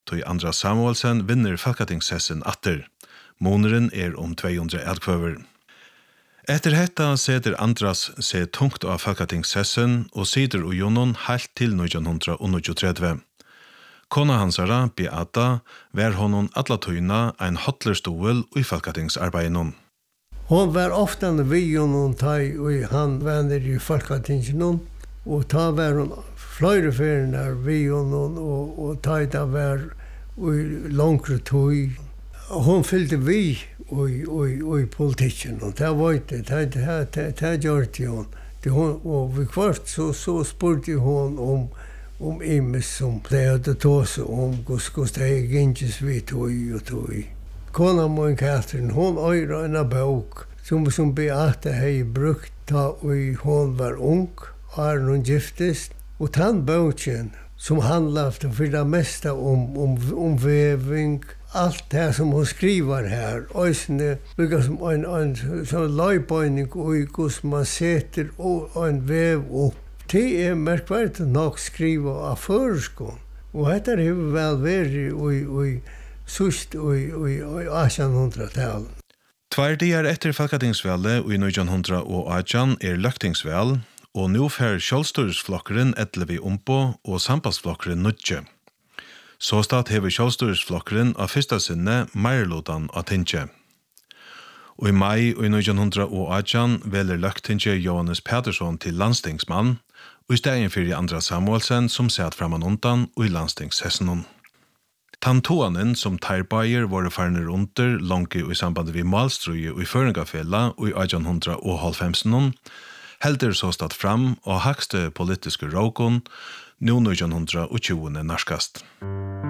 tog Andras Samuelsen vinner Falkatingssessen atter. Måneren 200 eldkvöver. Etter hetta seter Andras seg tungt av Falkatingssessen og sider og jonon helt til 1930. Kona hansara, Beata, var honom alla tøyna ein hotlerstol i Falkatingsarbeidet. Hon var ofta vid honom og han var nere i Falkatingen og ta var hon flere ferier vid honom og ta det var i långre tøy. Hon fyllde vi i politikken og det var det, det gjorde hon. Og vid kvart så spurte hon om imes som det hade tås om hos det ginges vi tog. Kona min Katrin, hon øyra en bok som Beata hei brukt da hon var ung, og hon giftest. Og den boken som handlar för det mesta om väving, allt det som hon skriver här, ösne lika som en sån lojböjning och hur man sätter och en väv upp. Det är märkvärdigt nog skriva av förskån. Och detta är väl varit i sust i 1800-talet. 2 dagar efter Falkatingsvallet i 1918 løgtingsval, og nu fer Kjolstøresflokkeren 11 ompo og Sambandsflokkeren 9. Så stad hever Kjolstøresflokkeren av fyrsta sinne meirlodan av Tinge. Og i mai i 1918 veler løgtinge Johannes Pedersson til landstingsmann, og i stedet fyrir Andras Samuelsen som satt framan undan og i landstingshessenon. Tantoanen som tarbeier var farner under langt i samband med malstrøye og i Føringafella og i 1850 helder så stått fram og hakste politiske råkon nå 1920 narskast.